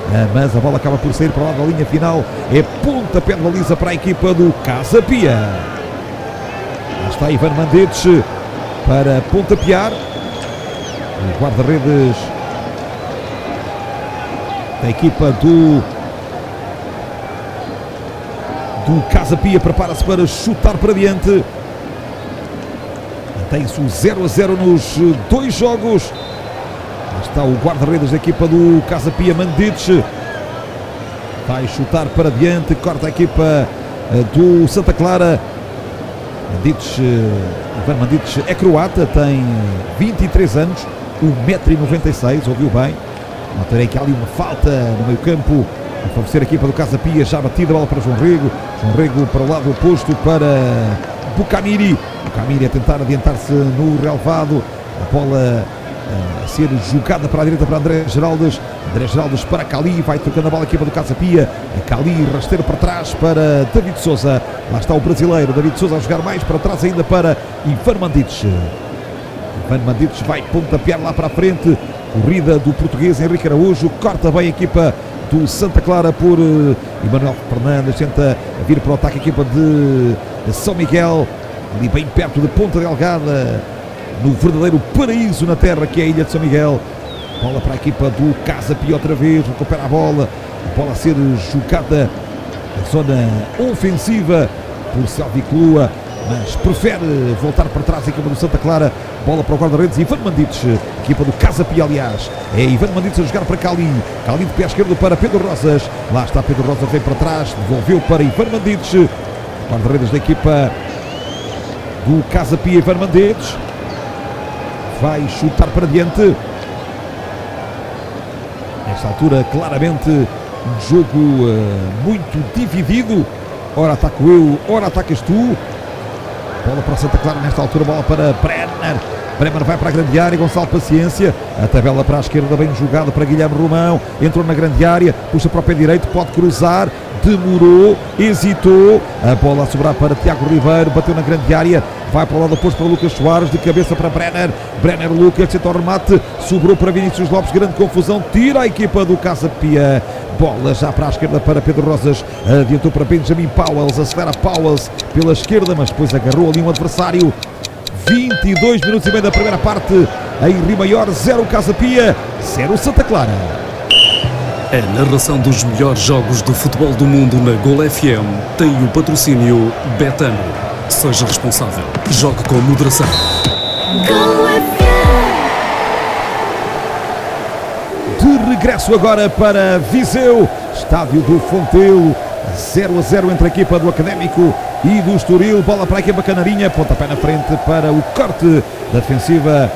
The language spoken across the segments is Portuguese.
mas a bola acaba por sair para o lado da linha final. É pontapé de baliza para a equipa do Casa Pia. Lá está Ivan Mandetes para pontapear. O guarda-redes da equipa do Casa Pia prepara-se para chutar para diante. Mantém-se o 0-0 nos 2 jogos. Lá está o guarda-redes da equipa do Casa Pia, Mandetes. Vai chutar para diante, corta a equipa do Santa Clara. Ivan Mandetes é croata, tem 23 anos, 1,96 m, ouviu bem. Notarei que há ali uma falta no meio campo a favorecer a equipa do Casa Pia. Já batida a bola para João Rego para o lado oposto para Bucamiri a tentar adiantar-se no relevado. A bola a ser jogada para a direita para André Geraldes para Cali, vai trocando a bola a equipa do Casa Pia. Cali rasteiro para trás para David Souza. Lá está o brasileiro David Souza a jogar mais para trás ainda para Ivan Mandetes. Ivan Mandetes vai pontapear lá para a frente. Corrida do português Henrique Araújo, corta bem a equipa do Santa Clara por Emanuel Fernandes, tenta vir para o ataque a equipa de São Miguel, ali bem perto de Ponta Delgada, no verdadeiro paraíso na terra que é a ilha de São Miguel. Bola para a equipa do Casa Pia outra vez, recupera a bola a ser jogada na zona ofensiva por Selvi Clua, mas prefere voltar para trás a equipa do Santa Clara. Bola para o guarda-redes Ivan Mandetes, equipa do Casa Pia, aliás. É Ivan Mandetes a jogar para Cali de pé esquerdo para Pedro Rosas. Lá está Pedro Rosas, vem para trás, devolveu para Ivan Mandetes. Guarda-redes da equipa do Casa Pia, Ivan Mandetes vai chutar para diante. Nesta altura, claramente, um jogo muito dividido. Ora ataco eu, ora atacas tu. Bola para o Santa Clara nesta altura, bola para Bremer vai para a grande área, Gonçalo Paciência, a tabela para a esquerda, bem jogado para Guilherme Romão, entrou na grande área, puxa para o pé direito, pode cruzar, demorou, hesitou, a bola a sobrar para Tiago Ribeiro, bateu na grande área, vai para o lado oposto para Lucas Soares, de cabeça para Brenner Lucas, tenta o remate, sobrou para Vinícius Lopes, grande confusão, tira a equipa do Casa Pia. Bola já para a esquerda para Pedro Rosas, adiantou para Benjamin Powells, acelera Powells pela esquerda, mas depois agarrou ali um adversário. 22 minutos e meio da primeira parte, em Rio Maior, 0 Casa Pia, 0 Santa Clara. A narração dos melhores jogos do futebol do mundo na Gol FM tem o patrocínio Betano. Seja responsável, jogue com moderação. De regresso agora para Viseu, estádio do Fontelo, 0-0 entre a equipa do Académico e do Estoril. Bola para a equipa canarinha, pontapé na frente para o corte da defensiva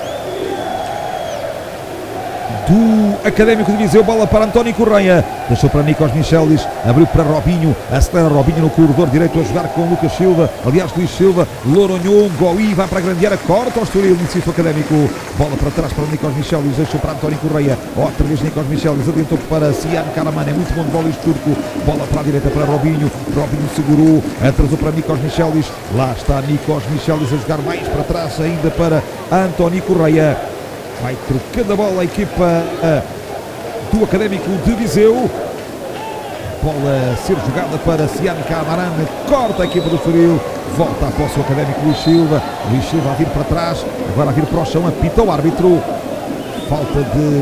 do Académico de Viseu. Bola para António Correia, deixou para Nikos Michelis, abriu para Robinho, acelera Robinho no corredor direito a jogar com Lucas Silva, aliás Luís Silva, Loronhon, Goi, vai para a grande área, corta o Estoril, insiste o Académico, bola para trás para Nikos Michelis, deixou para António Correia, outra vez Nikos Michelis, adiantou para Sian Karaman, é muito bom de bola este turco, bola para a direita para Robinho segurou, atrasou para Nikos Michelis, lá está Nikos Michelis a jogar mais para trás ainda para António Correia. Vai trocando a bola a equipa do Académico de Viseu. Bola a ser jogada para Sian Camaran, corta a equipa do Estoril, volta a posse o Académico Luís Silva a vir para trás, agora a vir para o chão, apita o árbitro. Falta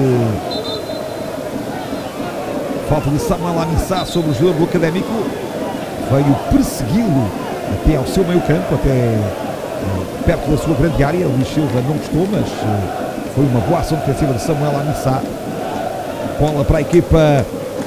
de Samuel Amissá sobre o jogador do Académico. Veio persegui-lo até ao seu meio campo, até perto da sua grande área. Luís Silva não gostou, mas foi uma boa ação defensiva de Samuel Amissá. Bola para a equipa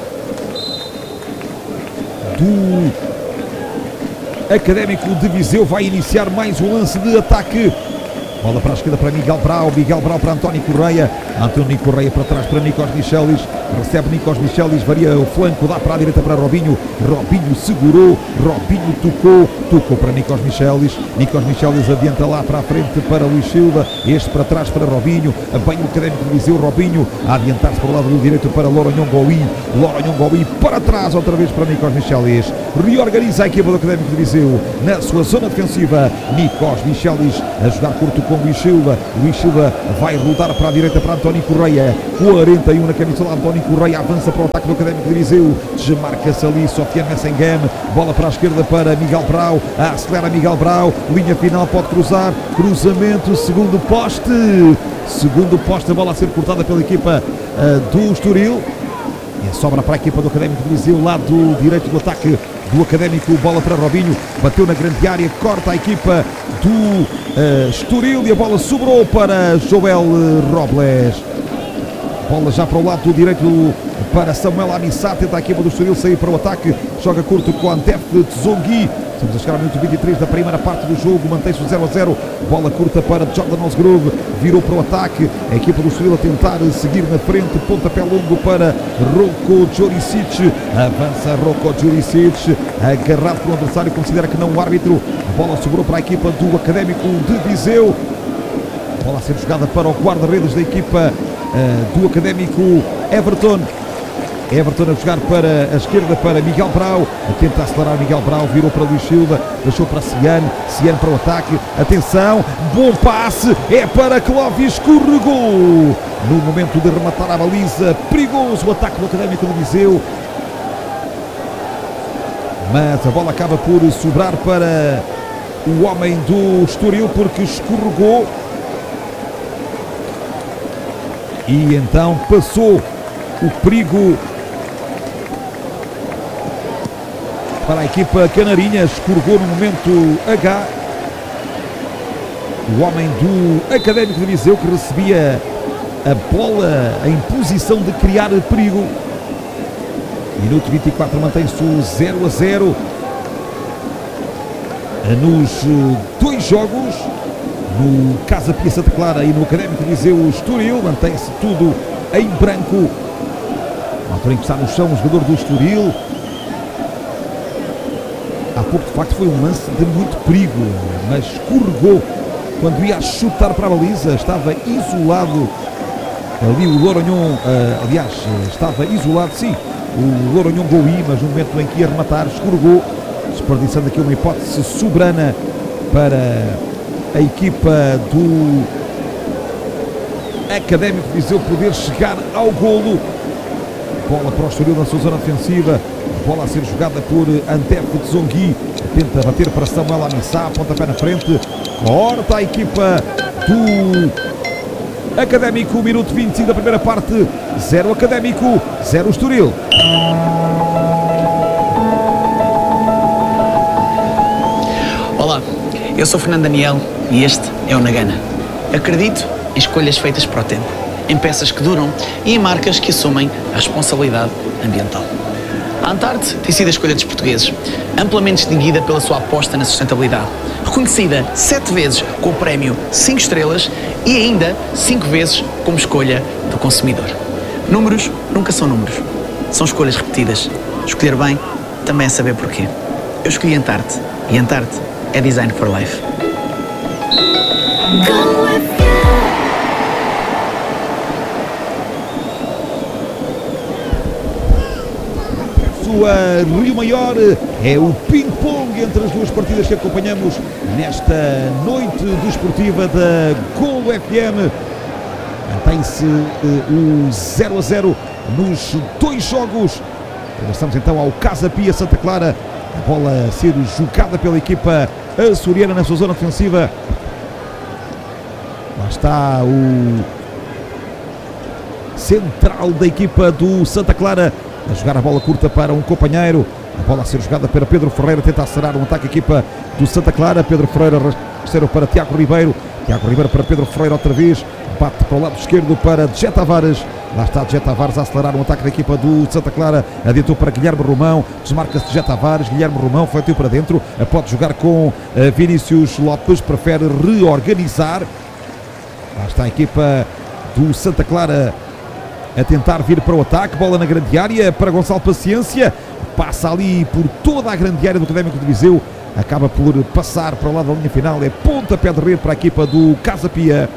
do Académico de Viseu. Vai iniciar mais um lance de ataque. Bola para a esquerda para Miguel Brau para António Correia para trás para Nikos Michelis, recebe Nikos Michelis, varia o flanco, dá para a direita para Robinho segurou, Robinho tocou para Nikos Michelis adianta lá para a frente para Luís Silva, este para trás para Robinho, bem o Académico de Viseu, Robinho a adiantar-se para o lado do direito para Loronhon Goi, para trás outra vez para Nikos Michelis, reorganiza a equipa do Académico de Viseu na sua zona defensiva. Nikos Michelis a jogar curto com Luís Silva vai rodar para a direita para António Correia, 41 na camisola. António Correia avança para o ataque do Académico de Viseu, desmarca-se ali Sofiane Messengam, bola para a esquerda para Miguel Brau, acelera Miguel Brau, linha final, pode cruzar, cruzamento, segundo poste, a bola a ser cortada pela equipa do Estoril. E sobra para a equipa do Académico de Viseu, lado direito do ataque do Académico, bola para Robinho, bateu na grande área, corta a equipa do Estoril e a bola sobrou para Joel Robles. Bola já para o lado direito para Samuel Amissá, tenta a equipa do Estoril sair para o ataque, joga curto com Antef Tzongui. Estamos a chegar ao minuto 23 da primeira parte do jogo, mantém-se o 0-0, bola curta para Jordan Osgrove, virou para o ataque, a equipa do Estoril a tentar seguir na frente, pontapé longo para Roko Jurisic, avança Roko Jurisic, agarrado por um adversário, considera que não o árbitro, a bola sobrou para a equipa do Académico de Viseu, a bola a ser jogada para o guarda-redes da equipa do Académico, Everton a jogar para a esquerda para Miguel Brau, a tentar acelerar Miguel Brau, virou para Luís Silva, deixou para Ciano para o ataque, atenção, bom passe, é para Clóvis, escorregou no momento de rematar a baliza, perigoso o ataque do Académico de Viseu, mas a bola acaba por sobrar para o homem do Estoril porque escorregou e então passou o perigo para a equipa canarinha, escorregou no momento H. O homem do Académico de Viseu que recebia a bola em posição de criar perigo. Minuto 24, mantém-se o 0-0 nos dois jogos, no Casa Pia Santa Clara e no Académico de Viseu Estoril, mantém-se tudo em branco. Na altura em que está no chão o jogador do Estoril. Há pouco de facto foi um lance de muito perigo, mas escorregou quando ia chutar para a baliza, estava isolado ali o Louronhon, aliás, estava isolado, sim, o Louronhon Gouí, mas no momento em que ia rematar, escorregou, desperdiçando aqui uma hipótese soberana para a equipa do Académico de Viseu poder chegar ao golo. Bola para o Estoril na sua zona ofensiva, bola a ser jogada por Antef Tzongui, tenta bater para Samuel Amissá, pontapé na frente, corta a equipa do Académico, minuto 25 da primeira parte, 0 Académico, 0 Estoril. Olá, eu sou Fernando Daniel e este é o Nagana. Acredito em escolhas feitas para o tempo, em peças que duram e em marcas que assumem a responsabilidade ambiental. A Antarte tem sido a escolha dos portugueses, amplamente distinguida pela sua aposta na sustentabilidade, reconhecida 7 vezes com o prémio 5 estrelas e ainda 5 vezes como escolha do consumidor. Números nunca são números, são escolhas repetidas. Escolher bem também é saber porquê. Eu escolhi Antarte e Antarte é Design for Life. A Rio Maior é o ping-pong entre as duas partidas que acompanhamos nesta noite desportiva da Golo FM. Mantém-se o 0-0 nos dois jogos. Regressamos então ao Casa Pia Santa Clara, a bola a ser jogada pela equipa açoriana na sua zona ofensiva. Lá está o central da equipa do Santa Clara a jogar a bola curta para um companheiro, a bola a ser jogada para Pedro Ferreira, tenta acelerar um ataque a equipa do Santa Clara, Pedro Ferreira rasteiro para Tiago Ribeiro para Pedro Ferreira outra vez, bate para o lado esquerdo para Djet Tavares, lá está Djet Tavares a acelerar um ataque da equipa do Santa Clara, adiantou para Guilherme Romão, desmarca-se Djet Tavares, Guilherme Romão fletiu para dentro, pode jogar com Vinícius Lopes, prefere reorganizar, lá está a equipa do Santa Clara a tentar vir para o ataque, bola na grande área para Gonçalo Paciência, passa ali por toda a grande área do Académico de Viseu, acaba por passar para o lado da linha final, é pontapé de rede para a equipa do Casa Pia.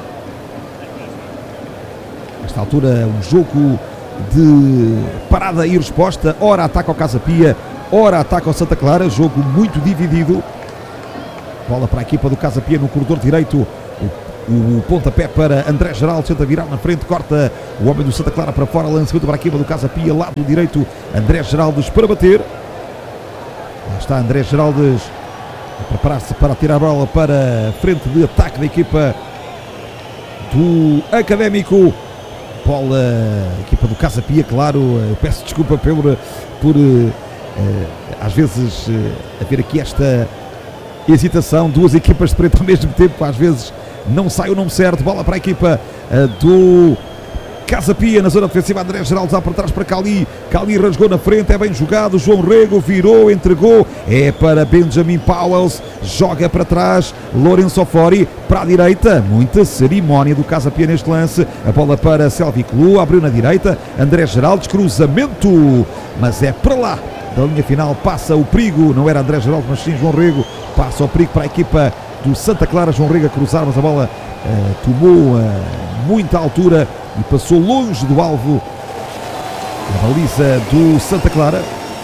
Nesta altura um jogo de parada e resposta, ora ataca ao Casa Pia, ora ataca ao Santa Clara, jogo muito dividido, bola para a equipa do Casa Pia no corredor direito, O pontapé para André Geraldo, tenta virar na frente, corta o homem do Santa Clara para fora, lançamento para a equipa do Casa Pia, lado direito, André Geraldes para bater. Lá está André Geraldes a preparar-se para tirar a bola para frente de ataque da equipa do Académico. Bola, equipa do Casa Pia, claro, eu peço desculpa por às vezes haver aqui esta hesitação, duas equipas de preto ao mesmo tempo, às vezes não sai o nome certo. Bola para a equipa do Casa Pia na zona defensiva, André Geraldo já para trás para Cali, Cali rasgou na frente, é bem jogado, João Rego virou, entregou, é para Benjamin Powells, joga para trás, Lourenço Ofori para a direita, muita cerimónia do Casa Pia neste lance, a bola para Selvi Clu, abriu na direita, André Geraldo, cruzamento, mas é para lá, da linha final passa o perigo, não era André Geraldo, mas sim João Rego, passa o perigo para a equipa do Santa Clara, João Rego a cruzar, mas a bola tomou muita altura e passou longe do alvo da baliza do Santa Clara.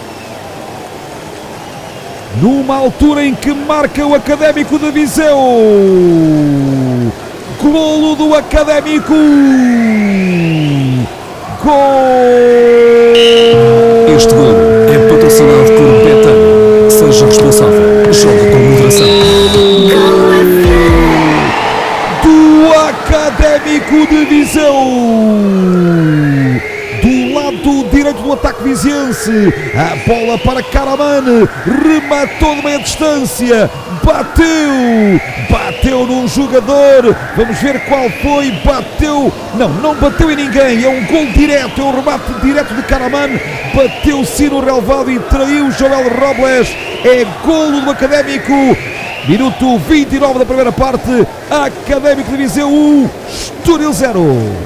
Numa altura em que marca o Académico de Viseu. Golo do Académico. Gol! Este golo é patrocinado por Betano. Seja responsável. Joga com moderação. Académico de Viseu, do lado direito do ataque viziense, a bola para Caraman, rematou de meia distância, bateu num jogador, vamos ver qual foi, não bateu em ninguém, é um gol direto, é um remate direto de Caraman, bateu sim no relevado e traiu Joel Robles, é golo do Académico. Minuto 29 da primeira parte, Académico de Viseu 1, Estoril 0.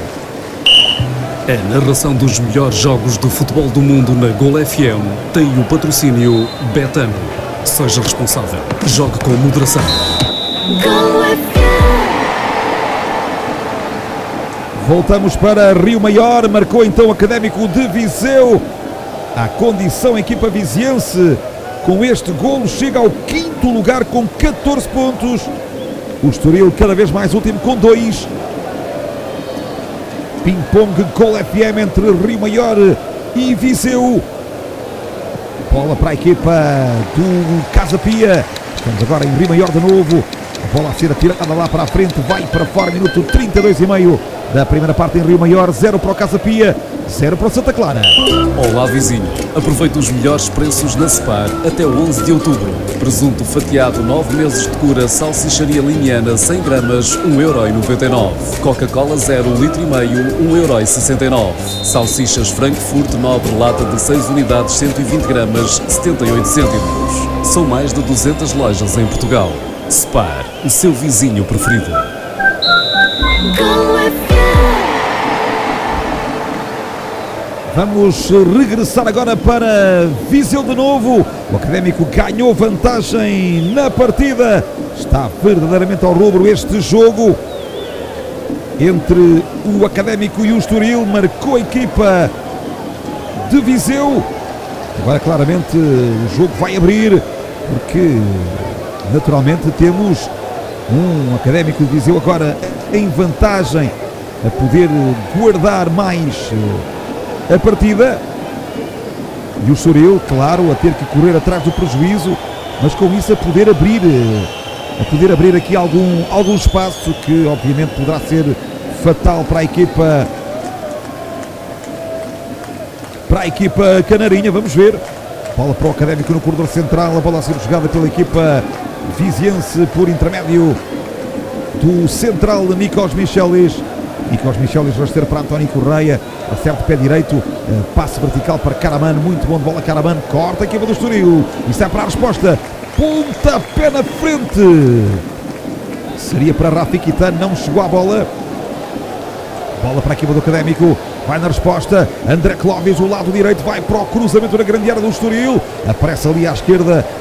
A narração dos melhores jogos do futebol do mundo na Gol FM tem o patrocínio Betano. Seja responsável. Jogue com moderação. Voltamos para Rio Maior, marcou então o Académico de Viseu. A condição equipa viziense. Com este golo chega ao quinto lugar com 14 pontos. O Estoril cada vez mais último com 2. Ping-pong Gol FM entre Rio Maior e Viseu. Bola para a equipa do Casa Pia. Estamos agora em Rio Maior de novo. A bola a ser atirada lá para a frente, vai para fora, minuto 32,5 da primeira parte em Rio Maior. 0 para o Casa Pia, 0 para o Santa Clara. Olá vizinho, aproveite os melhores preços na Spar até o 11 de outubro. Presunto fatiado 9 meses de cura, salsicharia liniana 100 gramas, 1,99€. Coca-Cola 0, litro e meio, 1,69€. Salsichas Frankfurt Nobre, lata de 6 unidades, 120 gramas, 78 cêntimos. São mais de 200 lojas em Portugal. Spar, o seu vizinho preferido. Vamos regressar agora para Viseu de novo. O Académico ganhou vantagem na partida. Está verdadeiramente ao rubro este jogo entre o Académico e o Estoril. Marcou a equipa de Viseu. Agora claramente o jogo vai abrir, porque naturalmente temos um Académico de Viseu agora em vantagem, a poder guardar mais a partida, e o Estoril, claro, a ter que correr atrás do prejuízo, mas com isso a poder abrir aqui algum espaço que obviamente poderá ser fatal para a equipa canarinha. Vamos ver, bola para o Académico no corredor central, a bola a ser jogada pela equipa viziense por intermédio do central de Nikos Michelis. Nikos Michelis rasteiro para António Correia, acerta o pé direito, passe vertical para Caraman, muito bom de bola. Caraman corta a equipa do Estoril e sai para a resposta, pontapé na frente, seria para Rafi Kitan, não chegou à bola. Bola para a equipa do Académico, vai na resposta, André Clóvis, o lado direito, vai para o cruzamento na grande área do Estoril, aparece ali à esquerda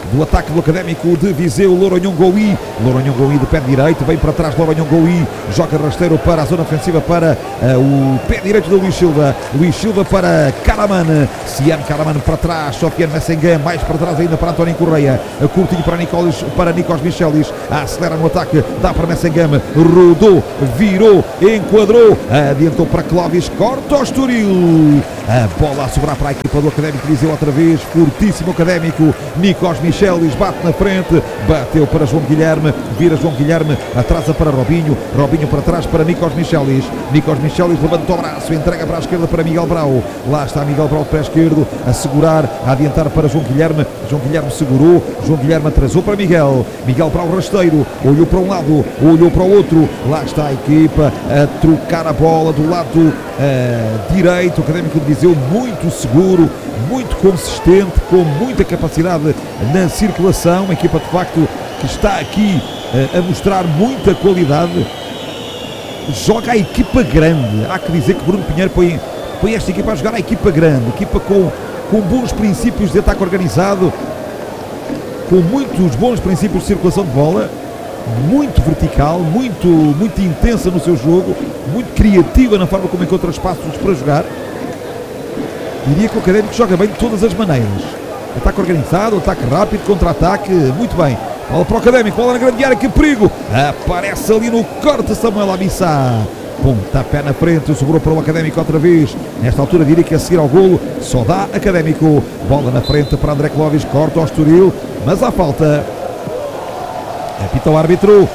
do ataque do Académico de Viseu, Louronhão Gouí de pé direito, vem para trás Louronhão Gouí, joga rasteiro para a zona ofensiva, para o pé direito do Luís Silva para Karaman, Cian Karaman para trás, Sofiane Messengam, mais para trás ainda para António Correia, curtinho para Nikos Michelis, acelera no ataque, dá para Messengam, rodou, virou, enquadrou, adiantou para Clóvis, corta o Estoril, a bola a sobrar para a equipa do Académico de Viseu outra vez, fortíssimo Académico, Nikos Michelis bate na frente, bateu para João Guilherme, vira João Guilherme, atrasa para Robinho para trás para Nikos Michelis levantou o braço, entrega para a esquerda para Miguel Brau, lá está Miguel Brau de pé esquerdo, a segurar, a adiantar para João Guilherme segurou, João Guilherme atrasou para Miguel Brau rasteiro, olhou para um lado, olhou para o outro, lá está a equipa a trocar a bola do lado direito, o Académico de Viseu muito seguro, muito consistente, com muita capacidade na circulação, uma equipa de facto que está aqui a mostrar muita qualidade, joga a equipa grande, há que dizer que Bruno Pinheiro põe esta equipa a jogar a equipa grande, equipa com bons princípios de ataque organizado, com muitos bons princípios de circulação de bola, muito vertical, muito intensa no seu jogo, muito criativa na forma como encontra espaços para jogar. Diria que o Académico joga bem de todas as maneiras, ataque organizado, ataque rápido, contra-ataque, muito bem. Bola para o Académico, bola na grande área, que perigo! Aparece ali no corte Samuel Abissá. Pontapé na frente, sobrou para o Académico outra vez. Nesta altura diria que a seguir ao golo só dá Académico. Bola na frente para André Clóvis, corta ao Estoril, mas há falta. Apita o árbitro.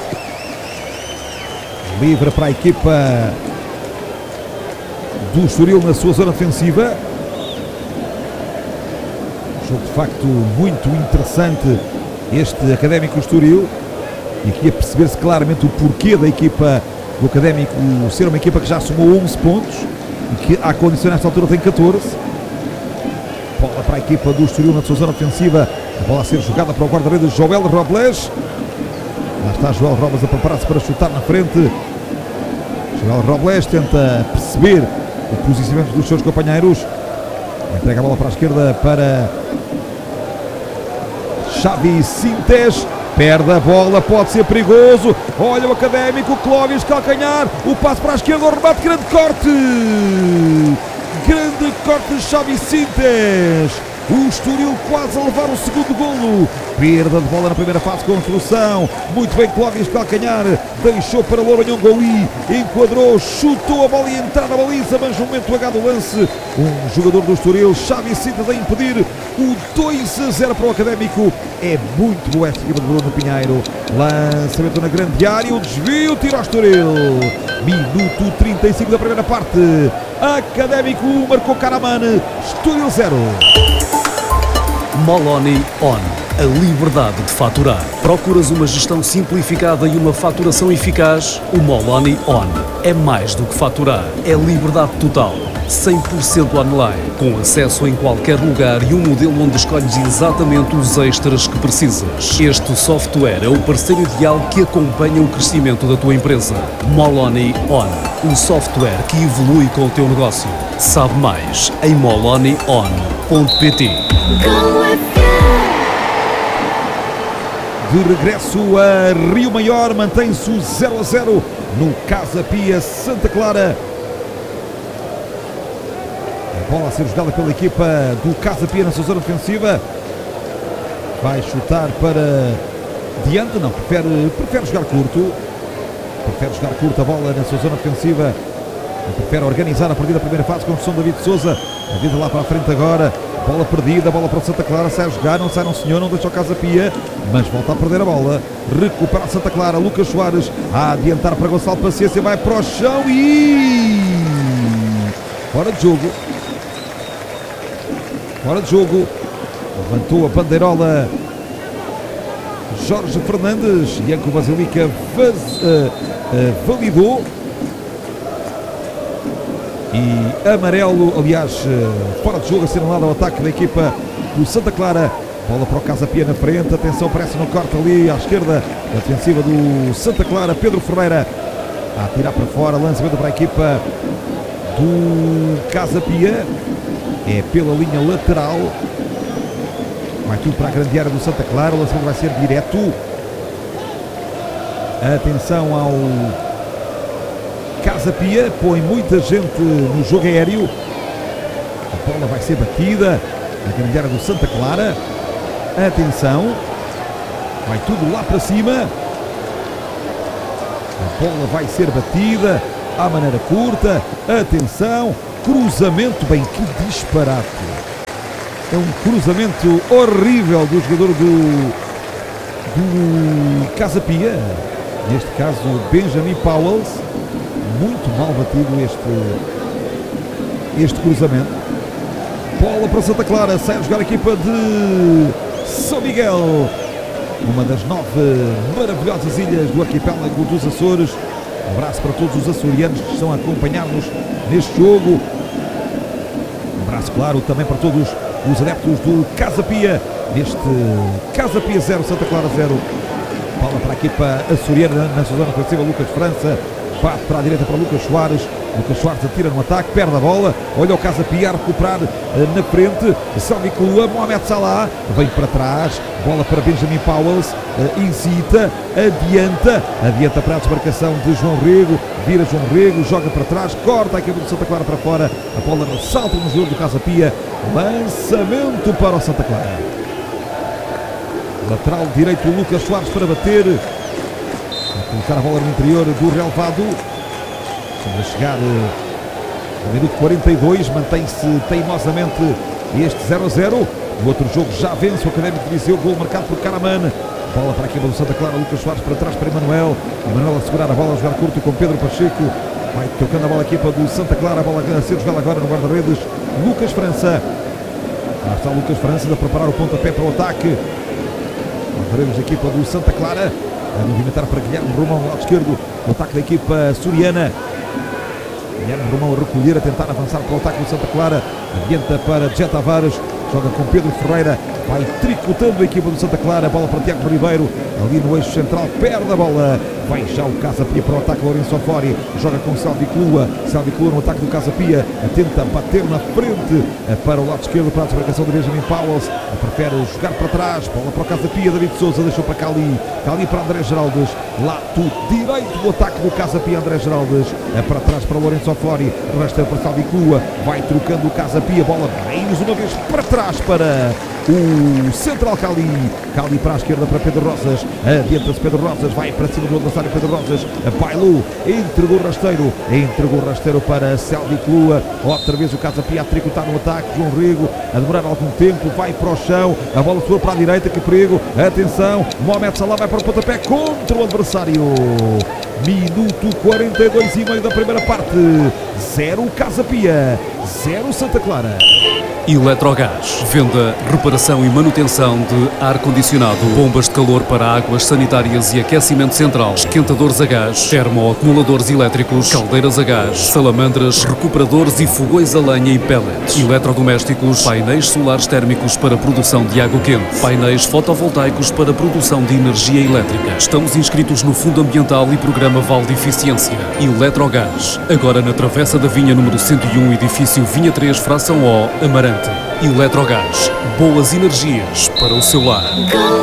Livre para a equipa do Estoril na sua zona defensiva. Jogo de facto muito interessante este Académico Estoril, e aqui a perceber-se claramente o porquê da equipa do Académico ser uma equipa que já somou 11 pontos e que à condição nesta altura tem 14. Bola para a equipa do Estoril na sua zona ofensiva, a bola a ser jogada para o guarda-redes Joel Robles. Lá está Joel Robles a preparar-se para chutar na frente. Joel Robles tenta perceber o posicionamento dos seus companheiros, entrega a bola para a esquerda para Xavi Sintes, perde a bola, pode ser perigoso. Olha o Académico, Clóvis, calcanhar, o passo para a esquerda, o remate, grande corte de Xavi Sintes. O Estoril quase a levar o segundo golo. Perda de bola na primeira fase, construção. Muito bem, Clóvis, calcanhar, deixou para Louronhão Gouí, enquadrou, chutou a bola e entrar na baliza, mas no momento H do lance, um jogador do Estoril, Xavi Sintes, a impedir o 2-0 para o Académico. É muito boa esta equipa de Bruno Pinheiro. Lançamento na grande área, o desvio, tira ao Estoril. Minuto 35 da primeira parte. Académico marcou Karaman, Estoril 0. Moloni On. A liberdade de faturar. Procuras uma gestão simplificada e uma faturação eficaz? O Moloni On é mais do que faturar. É liberdade total. 100% online, com acesso em qualquer lugar e um modelo onde escolhes exatamente os extras que precisas. Este software é o parceiro ideal que acompanha o crescimento da tua empresa. Moloni On, um software que evolui com o teu negócio. Sabe mais em molonion.pt. De regresso a Rio Maior, mantém-se o 0-0 no Casa Pia Santa Clara. A bola a ser jogada pela equipa do Casa Pia na sua zona ofensiva. Vai chutar para diante, não, prefere jogar curto. Prefere jogar curto a bola na sua zona ofensiva. Prefere organizar a partir da primeira fase, construção de David Souza. A vida lá para a frente agora. Bola perdida, bola para o Santa Clara. Sai a jogar, não sai, não senhor, não deixa o Casa Pia, mas volta a perder a bola. Recupera a Santa Clara. Lucas Soares a adiantar para Gonçalo Paciência. Vai para o chão e fora de jogo. Fora de jogo. Levantou a bandeirola Jorge Fernandes. Ianco Basilica validou. E amarelo, aliás, fora de jogo, assinalado ao ataque da equipa do Santa Clara. Bola para o Casa Pia na frente, atenção, parece no corte ali à esquerda, a defensiva do Santa Clara, Pedro Ferreira a tirar para fora, lançamento para a equipa do Casa Pia, é pela linha lateral, Vai tudo para a grande área do Santa Clara. O lançamento vai ser direto. Atenção ao Casa Pia. Põe muita gente no jogo aéreo. A bola vai ser batida na grande área do Santa Clara. Atenção. Vai tudo lá para cima. A bola vai ser batida à maneira curta. Atenção. Cruzamento. Bem, que disparate. É um cruzamento horrível do jogador do Casa Pia. Neste caso, Benjamin Powell. Muito mal batido este cruzamento. Bola para Santa Clara. Sai a jogar a equipa de São Miguel. Uma das 9 maravilhosas ilhas do arquipélago dos Açores. Um abraço para todos os açorianos que estão a acompanhar-nos neste jogo. Um abraço, claro, também para todos os adeptos do Casa Pia. Neste Casa Pia 0, Santa Clara 0. Bola para a equipa açoriana na sua zona ofensiva. Lucas França bate para a direita para Lucas Soares. Lucas Soares atira no ataque, perde a bola. Olha o Casa Pia a recuperar na frente. Salvi Clua, Mohamed Salah vem para trás. Bola para Benjamin Powell. Hesita, adianta para a desmarcação de João Rego. Vira João Rego, joga para trás, corta a equipa do Santa Clara para fora. A bola ressalta no jogo do Casa Pia. Lançamento para o Santa Clara. Lateral direito, Lucas Soares para bater. Vai colocar a bola no interior do relevado. Estamos a chegar ao minuto 42. Mantém-se teimosamente este 0-0. O outro jogo já vence o Académico de Viseu. Gol marcado por Caraman. Bola para a equipa do Santa Clara. Lucas Soares para trás para Emanuel. Emanuel a segurar a bola, a jogar curto com Pedro Pacheco. Vai tocando a bola a equipa do Santa Clara. A bola a ser jogada agora no guarda-redes. Lucas França. Lá está Lucas França a preparar o pontapé para o ataque. Veremos a equipa do Santa Clara a movimentar para Guilherme Romão ao lado esquerdo. O ataque da equipa açoriana. Guilherme Romão a recolher, a tentar avançar para o ataque do Santa Clara. Adianta para Jé Tavares. Joga com Pedro Ferreira. Vai tricotando a equipa do Santa Clara. Bola para Tiago Ribeiro. Ali no eixo central. Perde a bola. Vai já o Casa Pia para o ataque. Lourenço Ofori. Joga com Salvi Clua. Salvi Clua no ataque do Casa Pia. Tenta bater na frente para o lado esquerdo para a desmarcação de Benjamin Powell. Prefere jogar para trás. Bola para o Casa Pia. David Souza deixou para Cali. Cali para André Geraldes. Lado direito do ataque do Casa Pia. André Geraldes. Para trás para Lourenço Ofori. Resta para Salvi Clua. Vai trocando o Casa Pia. Bola mais uma vez para trás para o Central Cali. Cali para a esquerda para Pedro Rosas. Adianta-se Pedro Rosas. Vai para cima do adversário Pedro Rosas. Bailou. Entregou o rasteiro. Entregou o rasteiro para Salvi Clua. Outra vez o Casa Pia a tricotar no ataque. João Rego a demorar algum tempo. Vai para o chão. A bola soa para a direita. Que perigo. Atenção. Mohamed Salah vai para o pontapé contra o adversário. Minuto 42 e meio da primeira parte. 0 Casa Pia. 0 Santa Clara. Eletrogás. Venda, reparação e manutenção de ar-condicionado, bombas de calor para águas sanitárias e aquecimento central, esquentadores a gás, termoacumuladores elétricos, caldeiras a gás, salamandras, recuperadores e fogões a lenha e pellets, eletrodomésticos, painéis solares térmicos para produção de água quente, painéis fotovoltaicos para produção de energia elétrica. Estamos inscritos no Fundo Ambiental e Programa Vale de Eficiência. Eletrogás. Agora na Travessa da Vinha número 101, edifício Vinha 3, Fração O, Amarante. Eletrogás. Boas energias para o seu lar.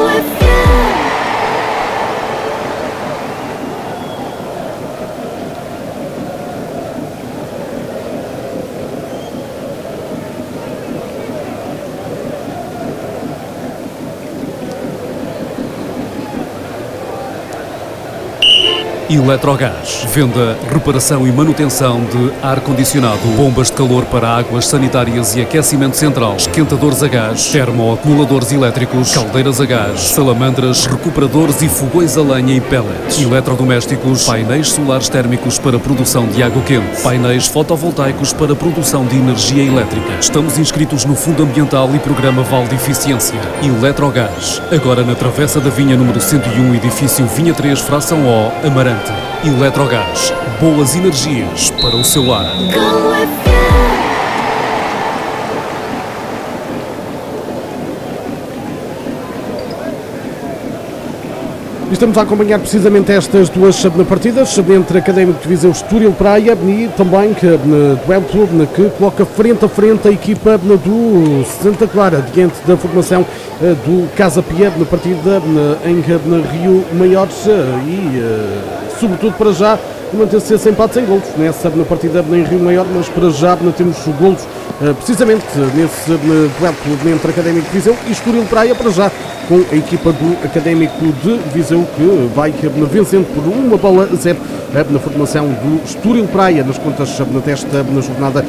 Eletrogás. Venda, reparação e manutenção de ar-condicionado, bombas de calor para águas sanitárias e aquecimento central, esquentadores a gás, termoacumuladores elétricos, caldeiras a gás, salamandras, recuperadores e fogões a lenha e pellets, eletrodomésticos, painéis solares térmicos para produção de água quente, painéis fotovoltaicos para produção de energia elétrica. Estamos inscritos no Fundo Ambiental e Programa Vale de Eficiência. Eletrogás. Agora na Travessa da Vinha número 101, edifício Vinha 3, Fração O, Amarante. Eletrogás. Boas energias para o seu lar. Estamos a acompanhar precisamente estas duas partidas entre Académico de Viseu, Estoril Praia e também duelo que coloca frente a frente a equipa do Santa Clara diante da formação do Casa Pia na partida em Rio Maior e sobretudo para já manter-se esse empate sem golos nessa partida em Rio Maior, mas para já temos golos precisamente nesse duelo entre Académico de Viseu e Estoril Praia, para já com a equipa do Académico de Viseu que vai vencendo por 1-0 na formação do Estoril Praia nas contas desta jornada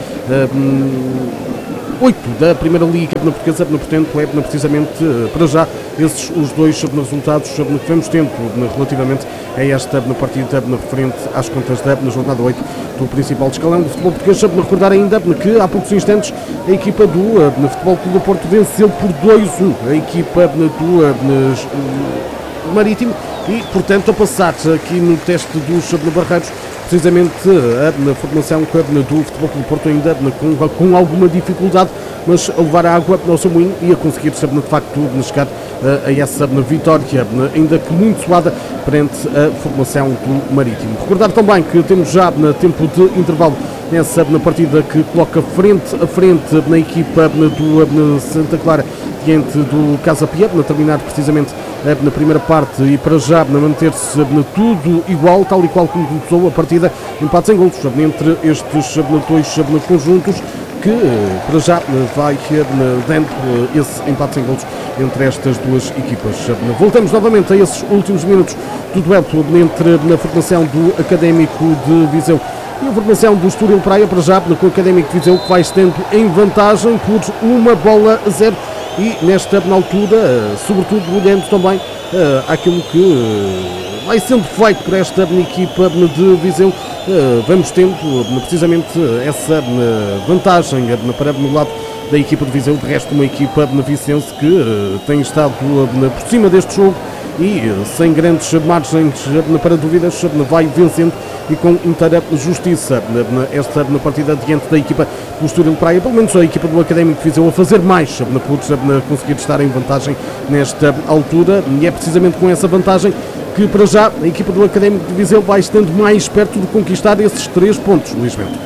8 da Primeira Liga Portuguesa, portanto é precisamente para já esses os dois resultados que vamos tendo relativamente a esta partida referente às contas da jornada 8 do principal escalão do futebol português. Recordar ainda que há poucos instantes a equipa do Futebol Clube do Porto venceu por 2-1 a equipa do Marítimo e, portanto, a passar aqui no teste dos barreiros, precisamente na formação do Futebol Clube do Porto ainda com alguma dificuldade, mas a levar a água ao seu moinho e a conseguir de facto chegar a essa vitória, ainda que muito suada, perante a formação do Marítimo. Recordar também que temos já tempo de intervalo nessa partida que coloca frente a frente na equipa do Santa Clara diante do Casa Pia, terminar precisamente na primeira parte e para já manter-se tudo igual, tal e qual como começou a partida, empate sem golos entre estes dois conjuntos, que para já vai dando esse empate sem golos entre estas duas equipas. Voltamos novamente a esses últimos minutos do duelo entre a formação do Académico de Viseu e a formação do Estoril Praia, para já com o Académico de Viseu que vai estando em vantagem por 1-0 e nesta altura, sobretudo olhando também àquilo que vai sendo feito por esta equipa de Viseu, vamos tendo precisamente essa vantagem para o lado da equipa de Viseu. De resto, uma equipa vicense que tem estado por cima deste jogo e sem grandes margens para dúvidas vai vencendo e com inteira justiça esta partida diante da equipa do Estoril Praia, pelo menos a equipa do Académico de Viseu a fazer mais por conseguir estar em vantagem nesta altura, e é precisamente com essa vantagem que para já a equipa do Académico de Viseu vai estando mais perto de conquistar esses 3 pontos, Luís Bento.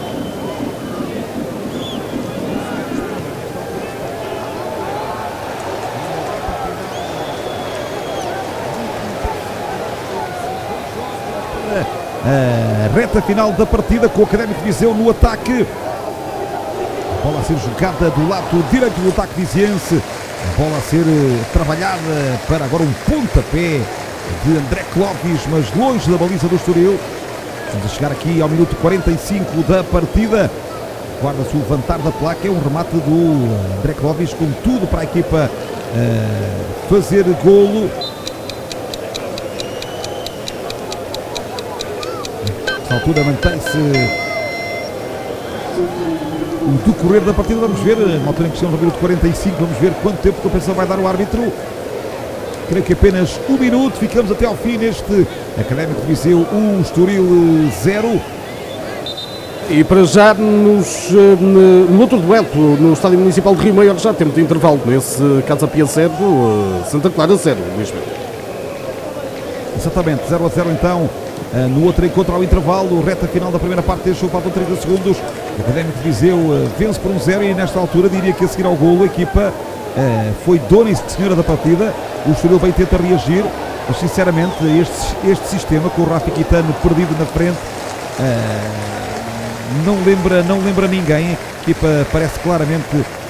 A reta final da partida com o Académico de Viseu no ataque. A bola a ser jogada do lado direito do ataque viziense. A bola a ser trabalhada para agora um pontapé de André Clóvis, mas longe da baliza do Estoril. Vamos a chegar aqui ao minuto 45 da partida. Guarda-se o levantar da placa. É um remate do André Clóvis com tudo para a equipa fazer golo. Nesta altura mantém-se o decorrer da partida. Vamos ver, na altura em que chegamos ao minuto 45, vamos ver quanto tempo de compensação vai dar o árbitro. Creio que apenas 1 minuto. Ficamos até ao fim neste Académico de Viseu 1, Estoril 0. E para já no outro duelo, no Estádio Municipal de Rio Maior, já temos de intervalo nesse Casa Pia 0, Santa Clara 0, Luís Bento. Exatamente, 0-0 então. No outro encontro ao intervalo, reta final da primeira parte deste jogo, faltam 30 segundos. O Académico de Viseu vence por 1-0 e nesta altura diria que a seguir ao golo a equipa foi dona e senhora da partida. O Estoril bem tenta reagir, mas sinceramente este sistema com o Rafi Quitano perdido na frente não lembra ninguém. A equipa parece claramente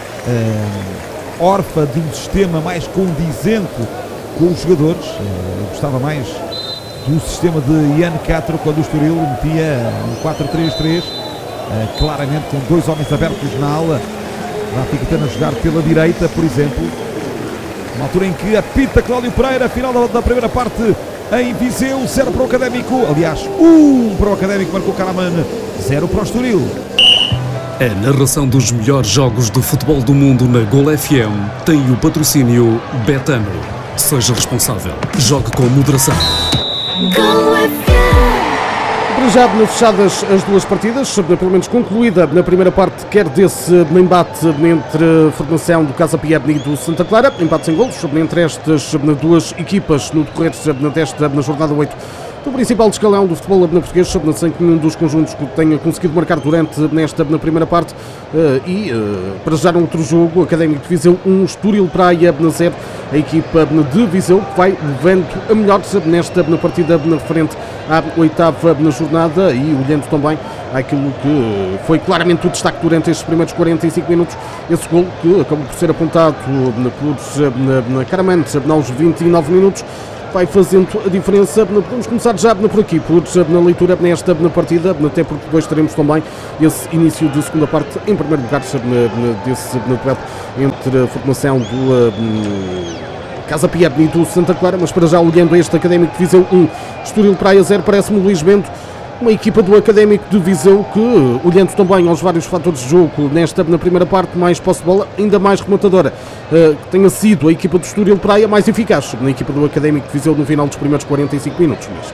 órfã de um sistema mais condizente com os jogadores. Eu gostava mais do sistema de Ian Castro quando o Estoril metia um 4-3-3, claramente com 2 homens abertos na ala. Rafi Quitano a jogar pela direita, por exemplo. Uma altura em que apita Cláudio Pereira, final da primeira parte em Viseu, 0 para o Académico. Aliás, 1 para o Académico, marcou Karaman, 0 para o Estoril. A narração dos melhores jogos do futebol do mundo na Gol FM tem o patrocínio Betano. Seja responsável. Jogue com moderação. Para já fechadas as duas partidas, pelo menos concluída na primeira parte, quer desse embate entre a formação do Casa Pia e do Santa Clara, empate sem golos entre estas duas equipas no decorrer desta jornada 8 do principal escalão do futebol português, sem que nenhum dos conjuntos tenha conseguido marcar durante na primeira parte. Para já um outro jogo, Académico de Viseu 1, Estoril Praia 0, a equipa de Viseu que vai levando a melhor na partida frente à oitava jornada, e olhando também àquilo que foi claramente o destaque durante estes primeiros 45 minutos, esse gol que acabou por ser apontado por Caraman aos 29 minutos, vai fazendo a diferença. Podemos começar já por aqui, na leitura nesta partida, até porque depois teremos também esse início de segunda parte, em primeiro lugar, desse duelo entre a formação do Casa Pia e do Santa Clara, mas para já olhando este Académico de Viseu 1, Estoril Praia 0, parece-me Luís Bento, uma equipa do Académico de Viseu que, olhando também aos vários fatores de jogo na primeira parte, mais posse de bola, ainda mais rematadora, tenha sido a equipa do Estoril Praia mais eficaz na equipa do Académico de Viseu no final dos primeiros 45 minutos mesmo.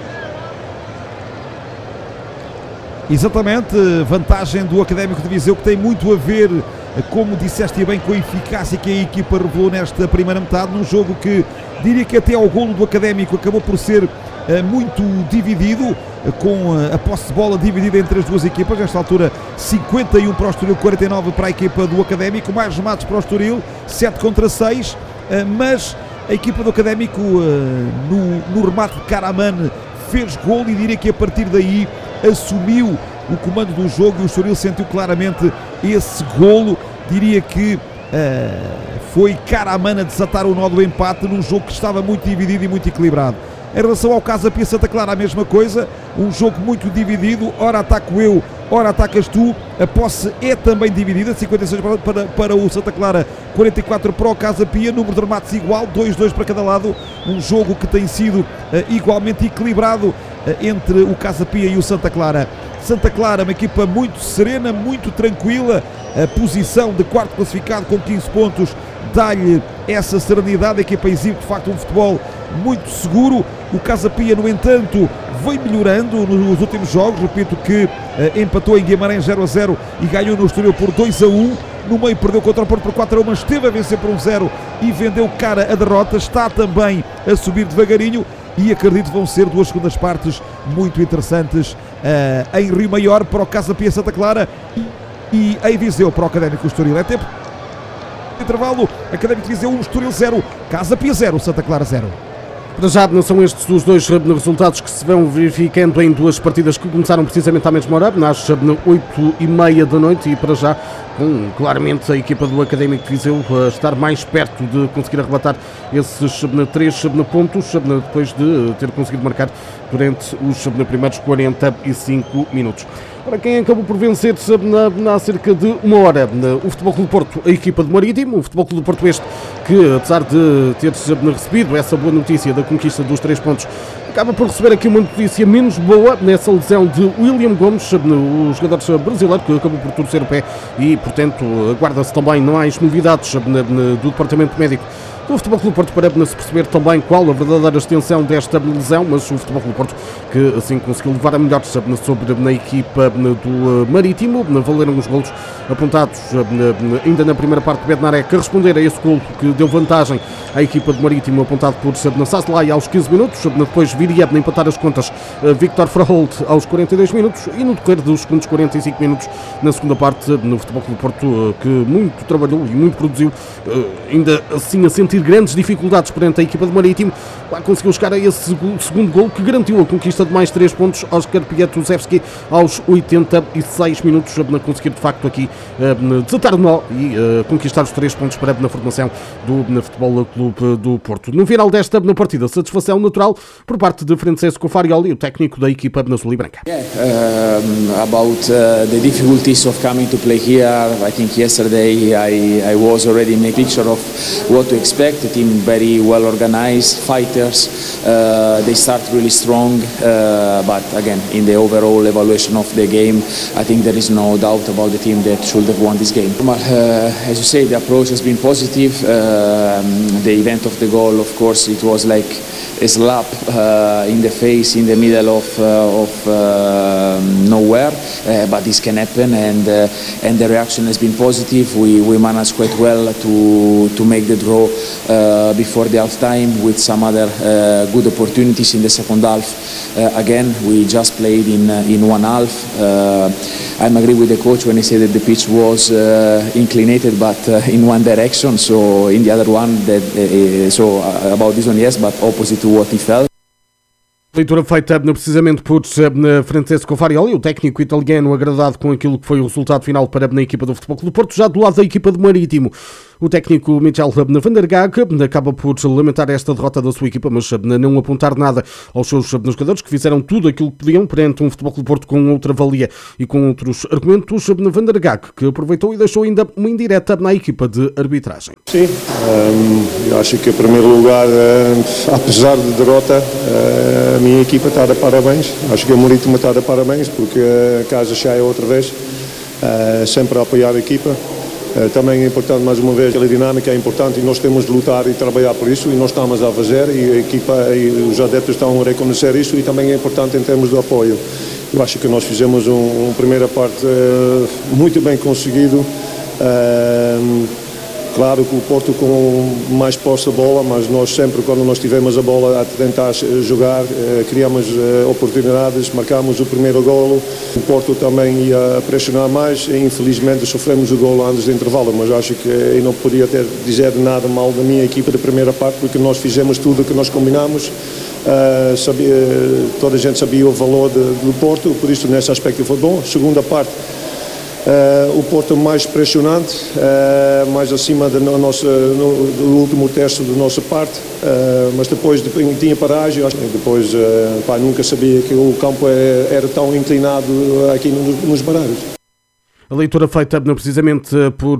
Exatamente, vantagem do Académico de Viseu, que tem muito a ver, como disseste bem, com a eficácia que a equipa revelou nesta primeira metade, num jogo que diria que até ao golo do Académico acabou por ser muito dividido, com a posse de bola dividida entre as duas equipas. Nesta altura 51 para o Estoril, 49 para a equipa do Académico, mais remates para o Estoril, 7 contra 6, mas a equipa do Académico no remate de Caraman fez golo, e diria que a partir daí assumiu o comando do jogo, e o Estoril sentiu claramente esse golo. Diria que foi Caraman a desatar o nó do empate num jogo que estava muito dividido e muito equilibrado. Em relação ao Casa Pia Santa Clara, a mesma coisa, um jogo muito dividido, ora ataco eu, ora atacas tu, a posse é também dividida, 56 para o Santa Clara, 44 para o Casa Pia, número de remates igual, 2-2 para cada lado, um jogo que tem sido igualmente equilibrado entre o Casa Pia e o Santa Clara. Santa Clara, uma equipa muito serena, muito tranquila, a posição de quarto classificado com 15 pontos dá-lhe essa serenidade. A equipa exibe de facto um futebol muito seguro. O Casa Pia, no entanto, vem melhorando nos últimos jogos. Repito que empatou em Guimarães 0-0 e ganhou no Estoril por 2-1. No meio perdeu contra o Porto por 4-1, mas esteve a vencer por 1-0 e vendeu cara a derrota. Está também a subir devagarinho, e acredito vão ser duas segundas partes muito interessantes em Rio Maior para o Casa Pia Santa Clara e em Viseu para o Académico Estoril. É tempo de intervalo. Académico de Viseu 1, Estoril 0, Casa Pia 0, Santa Clara 0. Para já não são estes os dois resultados que se vão verificando em duas partidas que começaram precisamente à mesma hora, às 8h30 da noite, e para já com claramente a equipa do Académico de Viseu a estar mais perto de conseguir arrebatar esses 3 pontos, depois de ter conseguido marcar durante os primeiros 45 minutos. Para quem acabou por vencer há cerca de uma hora, o Futebol Clube do Porto, a equipa do Marítimo, o Futebol Clube do Porto este, que apesar de ter recebido essa boa notícia da conquista dos 3 pontos, acaba por receber aqui uma notícia menos boa nessa lesão de William Gomes, o jogador brasileiro, que acabou por torcer o pé, e portanto aguarda-se também mais novidades do departamento médico do Futebol Clube do Porto para se perceber também qual a verdadeira extensão desta lesão, mas o Futebol Clube do Porto que assim conseguiu levar a melhor sobre na equipa do Marítimo, valeram os golos apontados ainda na primeira parte de Bednarek a responder a esse golo que deu vantagem à equipa do Marítimo, apontado por Sasselay aos 15 minutos, depois viria a empatar as contas Victor Fraholt aos 42 minutos, e no decorrer dos segundos 45 minutos na segunda parte, no Futebol Clube do Porto que muito trabalhou e muito produziu, ainda assim a sentir grandes dificuldades perante a equipa do Marítimo, lá conseguiu chegar a esse segundo gol que garantiu a conquista de mais 3 pontos aos Pietruszewski aos 86 minutos, a conseguir de facto aqui desatar o nó e conquistar os 3 pontos para a formação do Futebol Clube do Porto. No final desta partida, satisfação natural por parte de Francesco Farioli, o técnico da equipa azul e branca. About the difficulties of coming to play here, I think yesterday I was already in a picture of what to expect. A team very well organized, fighter, players. They start really strong, but again, in the overall evaluation of the game, I think there is no doubt about the team that should have won this game. As you say, the approach has been positive. The event of the goal, of course, it was like a slap in the face in the middle of nowhere, but this can happen, and the reaction has been positive. We managed quite well to make the draw before the half time with some other good opportunities in the second half. Again, we just played in one half. I agree with the coach when he said that the pitch was inclinated, but in one direction. So in the other one, about this one, yes, but opposite to what he felt. Leitura feita precisamente por Francesco Farioli, o técnico italiano, agradado com aquilo que foi o resultado final para a equipa do Futebol Clube do Porto. Já do lado da equipa do Marítimo, o técnico Michel van der Gaag acaba por lamentar esta derrota da sua equipa, mas não apontar nada aos seus jogadores, que fizeram tudo aquilo que podiam perante um Futebol Clube do Porto com outra valia e com outros argumentos. Van der Gaag, que aproveitou e deixou ainda uma indireta na equipa de arbitragem. Sim, eu acho que em primeiro lugar, apesar de derrota, a minha equipa está de parabéns. Acho que o Marítimo está de parabéns, porque a casa cheia outra vez, sempre a apoiar a equipa. Também é importante, mais uma vez, a dinâmica é importante e nós temos de lutar e trabalhar por isso, e nós estamos a fazer, e a equipa e os adeptos estão a reconhecer isso, e também é importante em termos de apoio. Eu acho que nós fizemos uma primeira parte muito bem conseguido. Claro que o Porto com mais posse de bola, mas nós sempre, quando nós tivemos a bola a tentar jogar, criamos oportunidades, marcámos o primeiro golo. O Porto também ia pressionar mais e infelizmente sofremos o golo antes do intervalo, mas acho que eu não podia dizer nada mal da minha equipa da primeira parte, porque nós fizemos tudo o que nós combinamos. Toda a gente sabia o valor do Porto, por isso nesse aspecto foi bom. Segunda parte, o Porto mais pressionante, mais acima do último terço da nossa parte, mas depois tinha paragem. Depois nunca sabia que o campo era tão inclinado aqui nos barreiros. A leitura feita precisamente por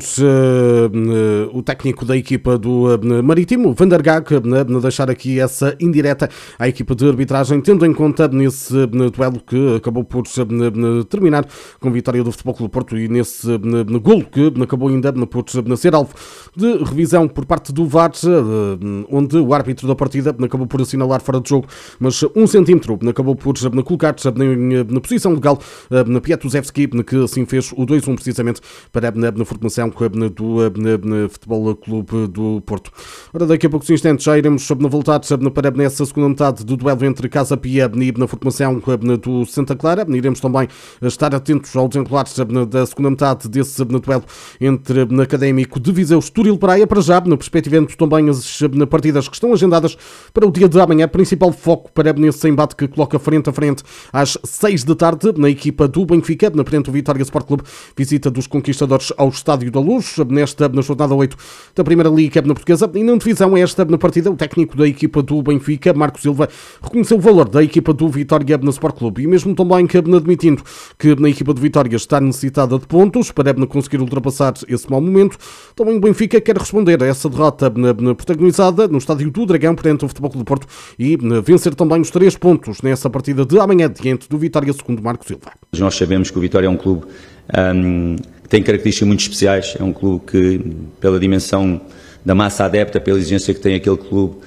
o técnico da equipa do Marítimo, Van der Gaag, deixar aqui essa indireta à equipa de arbitragem, tendo em conta nesse duelo que acabou por terminar com a vitória do Futebol Clube do Porto, e nesse golo que acabou ainda por ser alvo de revisão por parte do VAR, onde o árbitro da partida acabou por assinalar fora de jogo, mas 1 centímetro acabou por colocar na posição legal Pietuzewski, que assim fez o 2-1 precisamente para a formação do Futebol Clube do Porto. Ora, daqui a poucos instantes já iremos voltar para nessa segunda metade do duelo entre Casa Pia e na formação do Santa Clara. Iremos também estar atentos ao desenrolar da segunda metade desse duelo entre Académico de Viseu, Estoril Praia. Para já, perspectivando também as partidas que estão agendadas para o dia de amanhã, principal foco para nesse embate que coloca frente a frente às 6 da tarde na equipa do Benfica, na frente do Vitória Sport Clube, visita dos conquistadores ao Estádio da Luz, na jornada 8 da Primeira Liga Portuguesa. E na divisão esta partida, o técnico da equipa do Benfica, Marco Silva, reconheceu o valor da equipa do Vitória Sport Clube, e mesmo também admitindo que na equipa do Vitória está necessitada de pontos para conseguir ultrapassar esse mau momento, também o Benfica quer responder a essa derrota protagonizada no Estádio do Dragão perante o Futebol Clube do Porto e vencer também os 3 pontos nessa partida de amanhã diante do Vitória, segundo Marco Silva. Nós sabemos que o Vitória é um clube que tem características muito especiais, é um clube que, pela dimensão da massa adepta, pela exigência que tem aquele clube,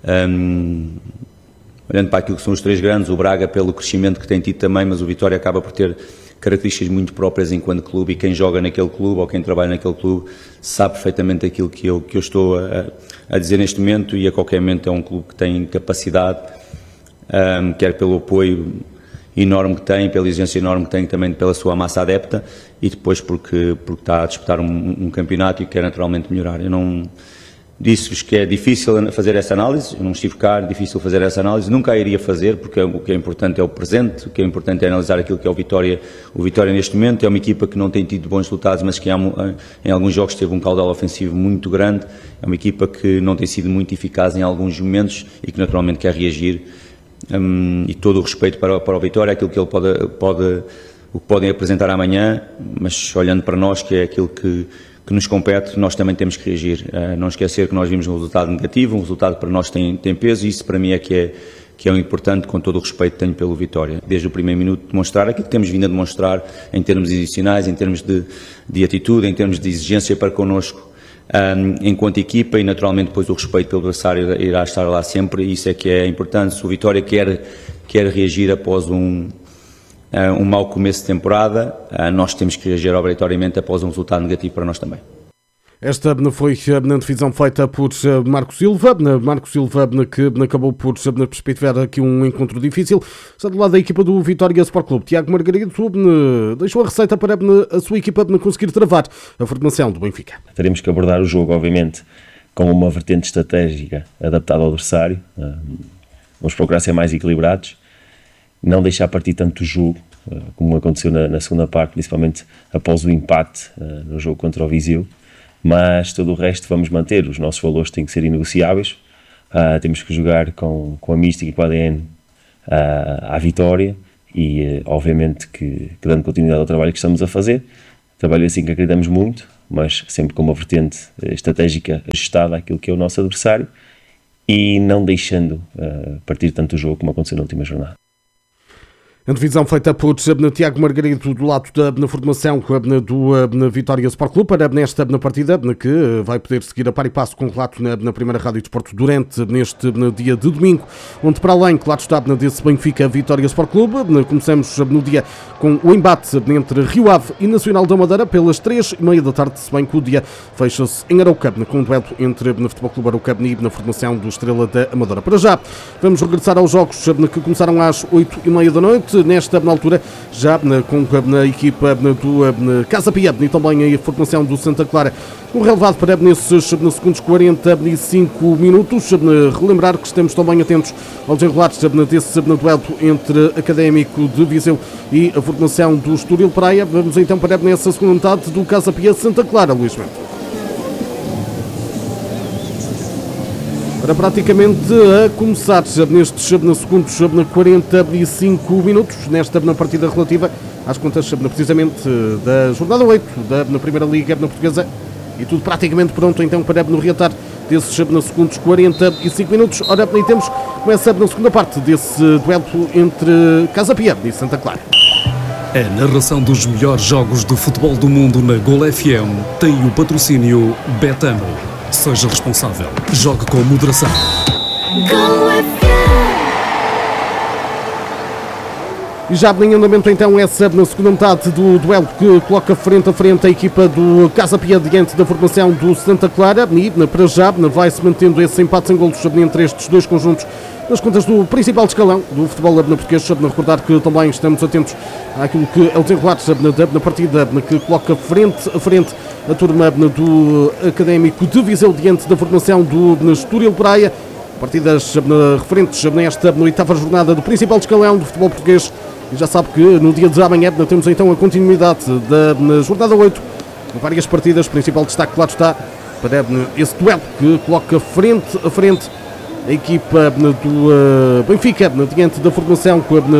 olhando para aquilo que são os 3 grandes, o Braga pelo crescimento que tem tido também, mas o Vitória acaba por ter características muito próprias enquanto clube, e quem joga naquele clube ou quem trabalha naquele clube sabe perfeitamente aquilo que eu estou a dizer neste momento, e a qualquer momento é um clube que tem capacidade, quer pelo apoio enorme que tem, pela exigência enorme que tem também pela sua massa adepta, e depois porque está a disputar um campeonato e quer naturalmente melhorar. Eu não disse-vos que é difícil fazer essa análise, eu não estive cá, é difícil fazer essa análise, nunca a iria fazer, porque o que é importante é o presente, o que é importante é analisar aquilo que é o Vitória. O Vitória neste momento é uma equipa que não tem tido bons resultados, mas que em alguns jogos teve um caudal ofensivo muito grande, é uma equipa que não tem sido muito eficaz em alguns momentos e que naturalmente quer reagir. E todo o respeito para o Vitória, aquilo que ele pode o que podem apresentar amanhã, mas olhando para nós, que é aquilo que nos compete, nós também temos que reagir. Não esquecer que nós vimos um resultado negativo, um resultado que para nós tem peso, e isso para mim é que é o importante, com todo o respeito que tenho pelo Vitória. Desde o primeiro minuto demonstrar aquilo que temos vindo a demonstrar em termos adicionais, em termos de atitude, em termos de exigência para connosco enquanto equipa, e naturalmente depois o respeito pelo adversário irá estar lá sempre, e isso é que é importante. Se o Vitória quer reagir após um mau começo de temporada, nós temos que reagir obrigatoriamente após um resultado negativo para nós também. Esta foi a divisão feita por Marco Silva. Marco Silva que acabou por perspectivar aqui um encontro difícil. Está do lado da equipa do Vitória Sport Clube. Tiago Margarido deixou a receita para a sua equipa conseguir travar a formação do Benfica. Teremos que abordar o jogo, obviamente, com uma vertente estratégica adaptada ao adversário. Vamos procurar ser mais equilibrados, não deixar partir tanto o jogo, como aconteceu na segunda parte, principalmente após o empate no jogo contra o Viseu. Mas todo o resto vamos manter. Os nossos valores têm que ser inegociáveis. Temos que jogar com a mística e com a ADN à vitória, e obviamente que dando continuidade ao trabalho que estamos a fazer. Trabalho assim que acreditamos muito, mas sempre com uma vertente estratégica ajustada àquilo que é o nosso adversário, e não deixando partir tanto o jogo como aconteceu na última jornada. A divisão feita por Tiago Margarido do lado da formação do Vitória Sport Clube para nesta partida, que vai poder seguir a par e passo com o relato na primeira Rádio de Desporto durante neste dia de domingo, onde para além, claro está, desse Benfica Vitória Sport Clube, começamos no dia com o embate entre Rio Ave e Nacional da Madeira pelas 3h30 da tarde, se bem que o dia fecha-se em Arauca, com um duelo entre Futebol Clube Arauca e na formação do Estrela da Amadora. Para já, vamos regressar aos jogos que começaram às 8h30 da noite. Nesta altura, já com a equipa do Casa Pia e também a formação do Santa Clara, um relevado para nesses segundos 45 minutos. Relembrar que estamos também atentos aos desenrolares desse duelo entre Académico de Viseu e a formação do Estoril Praia. Vamos então para nessa segunda metade do Casa Pia Santa Clara, Luís Mendes. Para praticamente a começar nestes segundos 45 minutos, nesta partida relativa às contas precisamente da jornada 8 da Primeira Liga Portuguesa, e tudo praticamente pronto então para no reatar desses segundos 45 minutos. Ora, aí temos, começa na segunda parte desse duelo entre Casa Pia e Santa Clara. A narração dos melhores jogos do futebol do mundo na Gol FM tem o patrocínio Betano. Seja responsável. Jogue com moderação. E já em andamento então essa na segunda metade do duelo que coloca frente a frente a equipa do Casa Pia diante da formação do Santa Clara, e para já vai-se mantendo esse empate sem golos entre estes dois conjuntos nas contas do principal escalão do futebol português. Recordar que também estamos atentos àquilo que é o desenrolar na partida que coloca frente a frente a turma do Académico de Viseu diante da formação do Estoril Praia. Partidas referentes nesta oitava jornada do principal escalão do futebol português. E já sabe que no dia de amanhã temos então a continuidade da jornada 8. Com várias partidas, principal destaque, claro está, para esse duelo que coloca frente a frente a equipa do Benfica diante da formação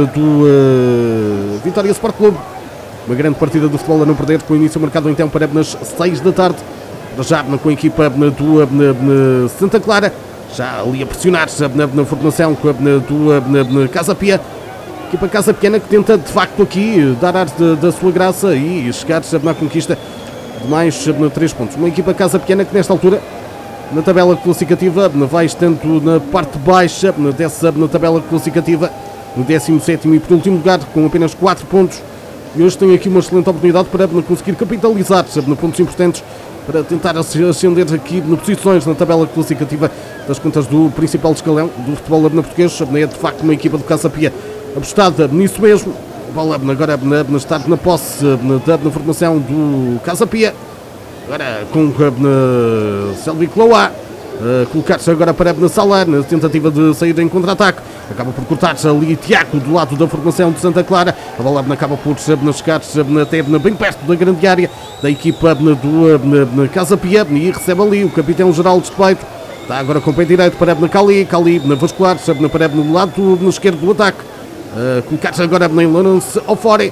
do Vitória Sport Clube. Uma grande partida de futebol a não perder, com o início marcado então para nas 6 da tarde. Já com a equipa do Santa Clara, já ali a pressionar na formação do Casa Pia. Equipa Casa Pequena que tenta de facto aqui dar ar da sua graça e chegar na conquista de mais 3 pontos. Uma equipa Casa Pequena que nesta altura na tabela classificativa vai estando na parte baixa dessa tabela classificativa, no 17º e penúltimo lugar, com apenas 4 pontos. E hoje tem aqui uma excelente oportunidade para conseguir capitalizar pontos importantes para tentar ascender aqui posições na tabela classificativa das contas do principal escalão do futebol português. É de facto uma equipa do Casa Pia apostada nisso mesmo. Bola agora estar na posse na formação do Casa Pia. Agora com Selvi Cloá. Colocar-se agora para Salar na tentativa de sair em contra-ataque. Acaba por cortar-se ali Tiago do lado da formação de Santa Clara. A bola acaba por chegar até bem perto da grande área da equipa do Casa Pia, e recebe ali o capitão-geral de Espeito. Está agora com o pé direito para Cali vascular para no lado esquerdo do ataque. Colocar-se agora em Lawrence Ofori.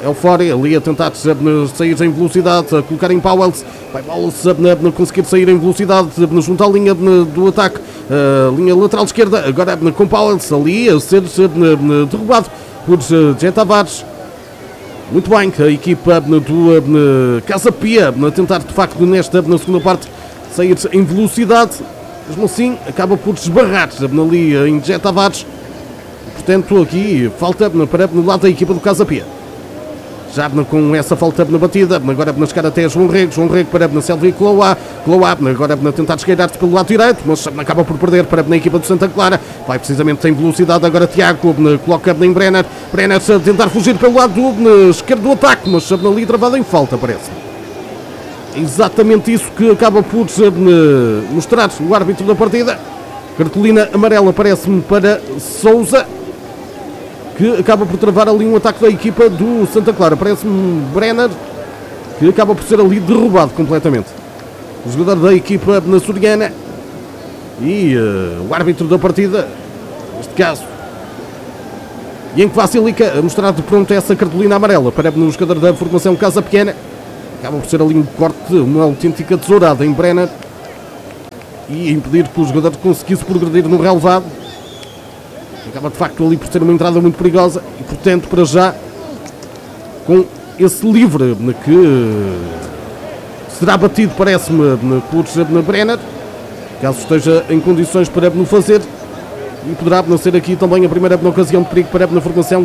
Fora, ali a tentar sair em velocidade, a colocar em Powells. Vai Powells a conseguir sair em velocidade, junto à linha do ataque, linha lateral esquerda. Agora com Powells ali a ser derrubado por Jé Tavares. Muito bem, a equipa do Casa Pia a tentar de facto na segunda parte sair em velocidade. Mesmo assim, acaba por esbarrar ali em Jé Tavares. Portanto, aqui falta para no lado da equipa do Casa Pia. Já com essa falta na batida, agora a chegar até João Rego para na Selvi Cloá, agora a tentar esqueirar-se pelo lado direito, mas acaba por perder para na equipa do Santa Clara, vai precisamente em velocidade, agora Tiago coloca em Brenner a tentar fugir pelo lado esquerdo do ataque, mas ali travado em falta, parece. Exatamente isso que acaba por mostrar o árbitro da partida. Cartolina amarela parece-me para Sousa, que acaba por travar ali um ataque da equipa do Santa Clara. Parece-me Brenner, que acaba por ser ali derrubado completamente. O jogador da equipa na Soriana e o árbitro da partida, neste caso, Ianco Vassilica, a mostrar de pronto essa cartolina amarela para o jogador da formação Casa Pequena. Acaba por ser ali um corte, uma autêntica tesourada em Brenner e impedir que o jogador conseguisse progredir no relevado. Acaba de facto ali por ser uma entrada muito perigosa e, portanto, para já, com esse livre que será batido, parece-me, por Brenner, caso esteja em condições para o fazer, e poderá ser aqui também a primeira ocasião de perigo para a formação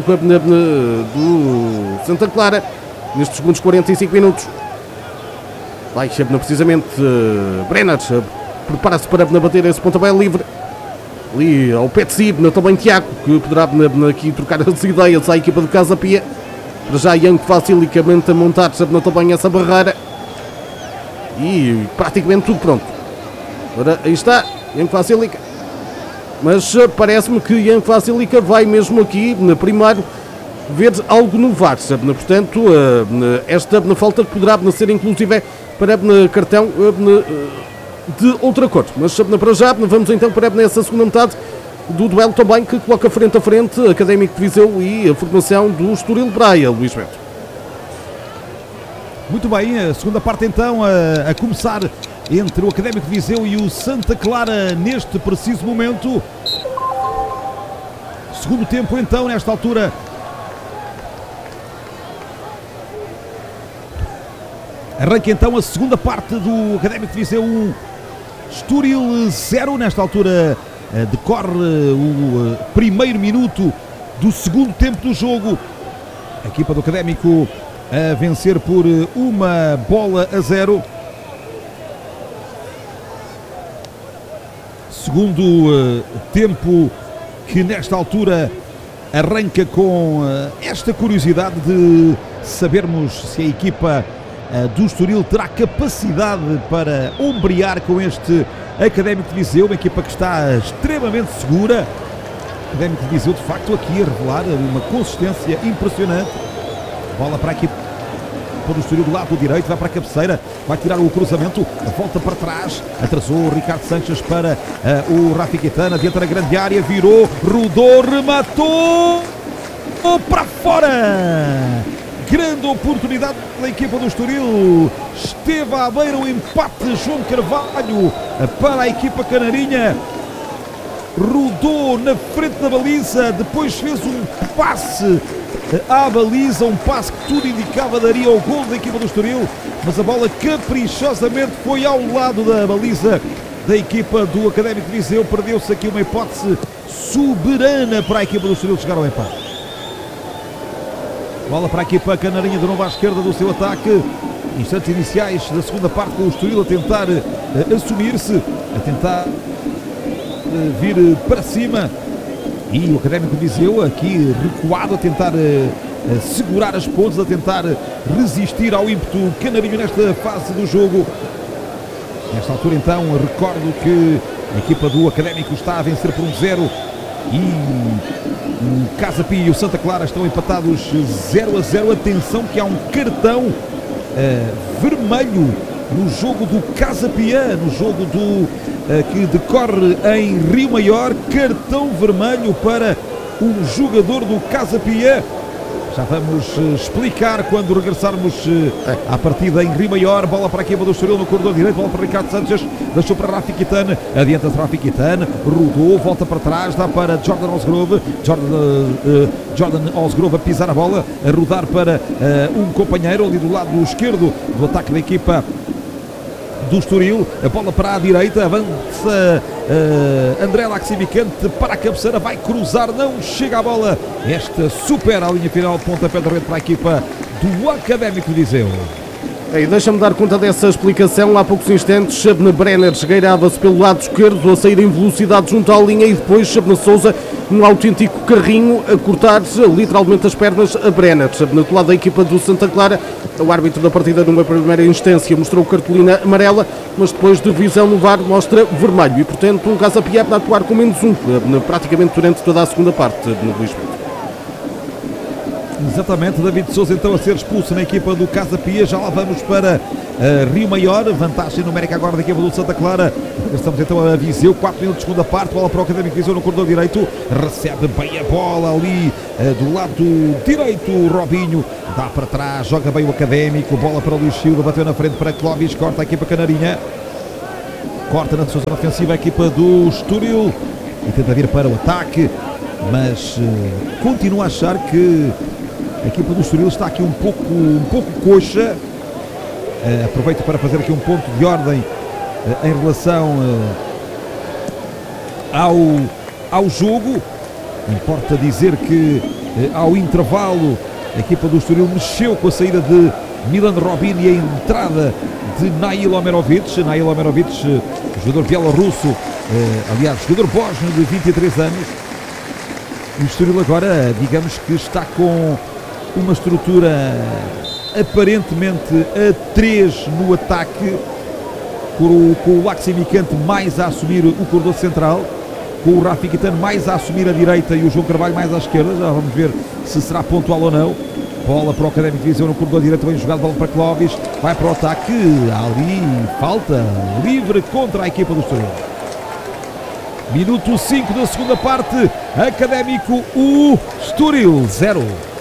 do Santa Clara nestes segundos 45 minutos. Vai precisamente Brenner, prepara-se para bater esse pontapé livre. Ali ao pé de si, também Tiago, que poderá aqui trocar as ideias à equipa do Casa Pia. Para já Ianco facilmente a montar também essa barreira. E praticamente tudo pronto. Ora, aí está, Ianco Facilica. Mas parece-me que Ianco Facilica vai mesmo aqui, primeiro, ver algo no VAR. Portanto, esta falta poderá ser inclusive para cartão de outra cor. Mas para já, vamos então para essa segunda metade do duelo também, que coloca frente a frente Académico de Viseu e a formação do Estoril Praia, Luís Beto. Muito bem, a segunda parte então a começar entre o Académico de Viseu e o Santa Clara neste preciso momento. Segundo tempo então, nesta altura. Arranca então a segunda parte do Académico de Viseu 1, Estoril 0. Nesta altura decorre o primeiro minuto do segundo tempo do jogo. A equipa do Académico a vencer por 1-0. Segundo tempo que nesta altura arranca com esta curiosidade de sabermos se a equipa do Estoril terá capacidade para ombrear com este Académico de Viseu, uma equipa que está extremamente segura. Académico de Viseu de facto aqui a revelar uma consistência impressionante. Bola para a equipa do Estoril do lado direito, vai para a cabeceira, vai tirar o cruzamento, volta para trás, atrasou o Ricardo Sanches para o Rafi Quintana, dentro da grande área, virou, rodou, rematou para fora. Grande oportunidade da equipa do Estoril. Esteve à beira o empate João Carvalho para a equipa canarinha. Rodou na frente da baliza, depois fez um passe à baliza, um passe que tudo indicava daria o gol da equipa do Estoril, mas a bola caprichosamente foi ao lado da baliza da equipa do Académico de Viseu. Perdeu-se aqui uma hipótese soberana para a equipa do Estoril chegar ao empate. Bola para a equipa canarinha de novo à esquerda do seu ataque. Instantes iniciais da segunda parte com o Estoril a tentar assumir-se, a tentar vir para cima. E o Académico de Viseu aqui recuado a tentar segurar as pontas, a tentar resistir ao ímpeto canarinho nesta fase do jogo. Nesta altura então recordo que a equipa do Académico está a vencer por 1-0 e o Casa Pia e o Santa Clara estão empatados 0-0. Atenção que há um cartão vermelho no jogo do Casa Pia, no jogo que decorre em Rio Maior. Cartão vermelho para um jogador do Casa Pia. Já vamos explicar quando regressarmos à partida em Rio Maior. Bola para a equipa do Estoril no corredor direito, bola para Ricardo Sanchez, deixou para Rafi Kitane, adianta-se Rafi Kitane, rodou, volta para trás, dá para Jordan Osgrove, Jordan Osgrove a pisar a bola, a rodar para um companheiro ali do lado esquerdo do ataque da equipa do Estoril. A bola para a direita, avança André Laximicante para a cabeceira, vai cruzar, não chega a bola, esta supera a linha final, pontapé de rede para a equipa do Académico de Viseu. E deixa-me dar conta dessa explicação. Há poucos instantes, Brenner esgueirava-se pelo lado esquerdo, a sair em velocidade junto à linha, e depois Shabna Sousa, num autêntico carrinho, a cortar literalmente as pernas a Brenner. Do lado da equipa do Santa Clara, o árbitro da partida numa primeira instância mostrou cartolina amarela, mas depois de visão no VAR mostra vermelho, e portanto um Casa Pia a atuar com menos um, praticamente durante toda a segunda parte no Luís Pedro. Exatamente, David Sousa então a ser expulso na equipa do Casa Pia. Já lá vamos para Rio Maior, vantagem numérica agora da equipa do Santa Clara. Estamos então a Viseu, 4 minutos de segunda parte, bola para o Académico de Viseu no corredor direito, recebe bem a bola ali do lado direito, Robinho dá para trás, joga bem o Académico, bola para o Luís Silva, bateu na frente para Clóvis, corta a equipa canarinha, corta na sua zona ofensiva a equipa do Estoril e tenta vir para o ataque, mas continua a achar que a equipa do Estoril está aqui um pouco coxa. Aproveito para fazer aqui um ponto de ordem em relação ao jogo. Importa dizer que ao intervalo a equipa do Estoril mexeu com a saída de Milan Robin e a entrada de Nail Omerovic. Nail Omerovic, jogador bielorrusso, aliás, jogador bósnio de 23 anos. O Estoril agora, digamos que está com uma estrutura aparentemente a 3 no ataque, com o Laximicante mais a assumir o corredor central, com o Rafi Kitane mais a assumir a direita e o João Carvalho mais à esquerda. Já vamos ver se será pontual ou não. Bola para o Académico de Viseu no corredor direito, bem jogado, bola para Clóvis, vai para o ataque, ali falta livre contra a equipa do Estoril. Minuto 5 da segunda parte, Académico 1, Estoril 0.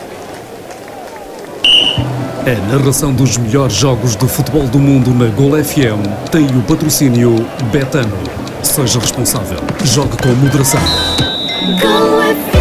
A narração dos melhores jogos do futebol do mundo na Gol FM tem o patrocínio Betano. Seja responsável. Jogue com moderação. Gol FM.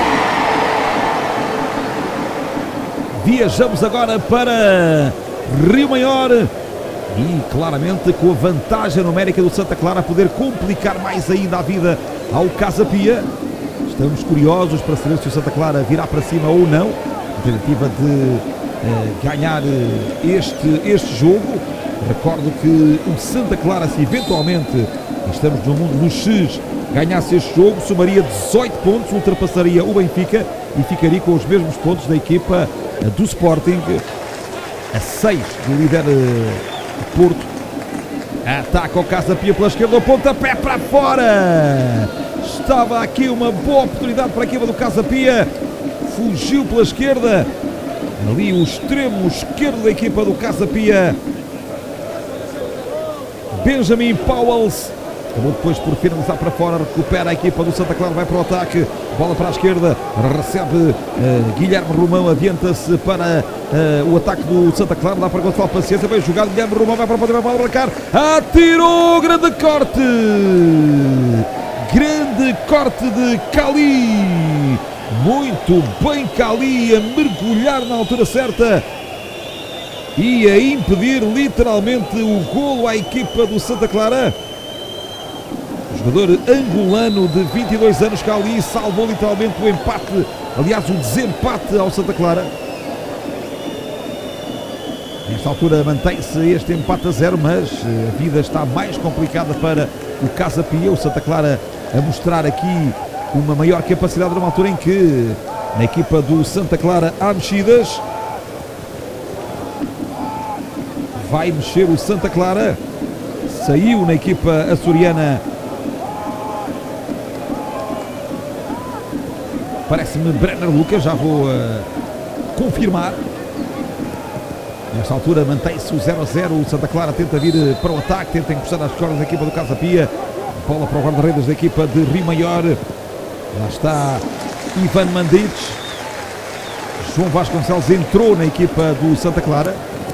Viajamos agora para Rio Maior e claramente com a vantagem numérica do Santa Clara a poder complicar mais ainda a vida ao Casa Pia. Estamos curiosos para saber se o Santa Clara virá para cima ou não. A tentativa de ganhar este jogo. Recordo que o Santa Clara, se eventualmente estamos no mundo do X, ganhasse este jogo, somaria 18 pontos, ultrapassaria o Benfica e ficaria com os mesmos pontos da equipa do Sporting, a 6 do líder Porto. Ataca o Casa Pia pela esquerda, o pontapé para fora. Estava aqui uma boa oportunidade para a equipa do Casa Pia, fugiu pela esquerda. Ali o extremo esquerdo da equipa do Casa Pia, Benjamin Powells, acabou depois por finalizar para fora, recupera a equipa do Santa Clara, vai para o ataque, bola para a esquerda, recebe Guilherme Romão, adianta-se para o ataque do Santa Clara, dá para Gonçalo Paciência, bem jogado, Guilherme Romão vai para o ponto, vai marcar, atirou, grande corte de Cali. Muito bem Cali, a mergulhar na altura certa e a impedir literalmente o golo à equipa do Santa Clara. O jogador angolano de 22 anos, Cali, salvou literalmente o empate, aliás o desempate ao Santa Clara. Nesta altura mantém-se este empate a 0, mas a vida está mais complicada para o Casa Pia. O Santa Clara a mostrar aqui uma maior capacidade numa altura em que na equipa do Santa Clara há mexidas. Vai mexer o Santa Clara. Saiu na equipa açoriana, parece-me, Brenner Lucas, já vou confirmar. Nesta altura mantém-se o 0-0, o Santa Clara tenta vir para o ataque, tenta encostar as cordas da equipa do Casa Pia. Bola para o guarda-redes da equipa de Rio Maior. Lá está Ivan Mandic, João Vasconcelos entrou na equipa do Santa Clara.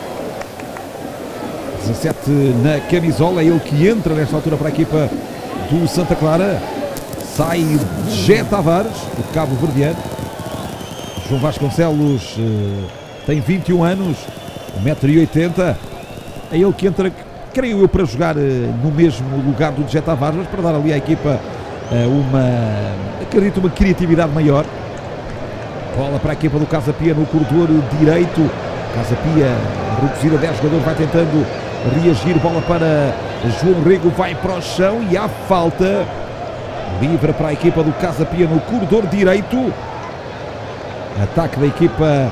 17 na camisola, é ele que entra nesta altura para a equipa do Santa Clara. Sai Jé Tavares, o cabo-verdiano. João Vasconcelos tem 21 anos, 1,80 m. É ele que entra, creio eu, para jogar no mesmo lugar do Jé Tavares, mas para dar ali à equipa acredito, uma criatividade maior. Bola para a equipa do Casa Pia no corredor direito. Casa Pia, reduzida a 10 jogadores, vai tentando reagir. Bola para João Rego, vai para o chão e há falta. Livre para a equipa do Casa Pia no corredor direito. Ataque da equipa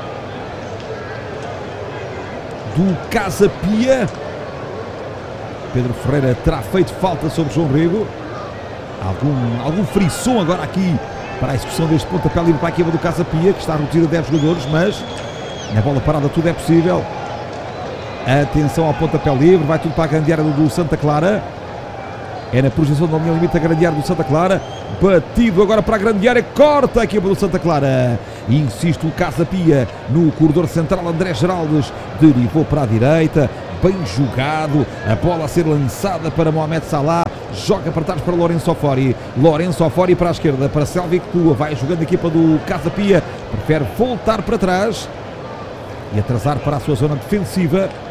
do Casa Pia. Pedro Ferreira terá feito falta sobre João Rego. Algum frisson agora aqui para a execução deste pontapé livre para a equipa do Casa Pia, que está reduzida a 10 jogadores, mas na bola parada tudo é possível. Atenção ao pontapé livre, vai tudo para a grande área do Santa Clara. É na projeção da linha limite a grande área do Santa Clara. Batido agora para a grande área, corta a equipa do Santa Clara. Insiste o Casa Pia no corredor central. André Geraldes derivou para a direita, bem jogado. A bola a ser lançada para Mohamed Salah. Joga para trás para Lourenço Ofori. Lourenço Ofori para a esquerda, para Selvig Tua. Vai jogando a equipa do Casa Pia. Prefere voltar para trás e atrasar para a sua zona defensiva.